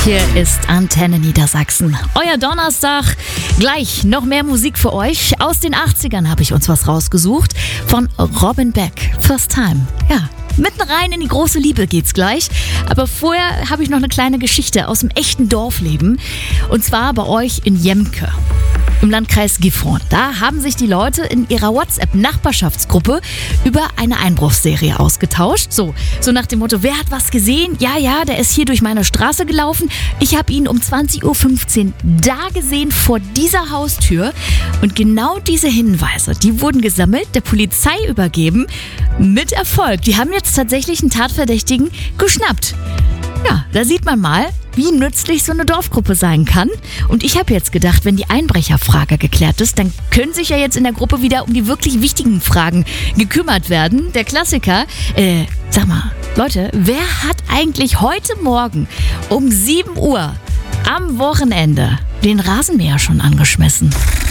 Hier ist Antenne Niedersachsen. Euer Donnerstag. Gleich noch mehr Musik für euch. Aus den 80ern habe ich uns was rausgesucht. Von Robin Beck. First Time. Ja. Mitten rein in die große Liebe geht's gleich. Aber vorher habe ich noch eine kleine Geschichte aus dem echten Dorfleben. Und zwar bei euch in Jemke im Landkreis Gifhorn. Da haben sich die Leute in ihrer WhatsApp-Nachbarschaftsgruppe über eine Einbruchsserie ausgetauscht. So nach dem Motto, wer hat was gesehen? Ja, der ist hier durch meine Straße gelaufen. Ich habe ihn um 20.15 Uhr da gesehen vor dieser Haustür. Und genau diese Hinweise, die wurden gesammelt, der Polizei übergeben. Mit Erfolg. Die haben jetzt tatsächlich einen Tatverdächtigen geschnappt. Ja, da sieht man mal, wie nützlich so eine Dorfgruppe sein kann. Und ich habe jetzt gedacht, wenn die Einbrecherfrage geklärt ist, dann können sich ja jetzt in der Gruppe wieder um die wirklich wichtigen Fragen gekümmert werden. Der Klassiker, sag mal, Leute, wer hat eigentlich heute Morgen um 7 Uhr am Wochenende den Rasenmäher schon angeschmissen?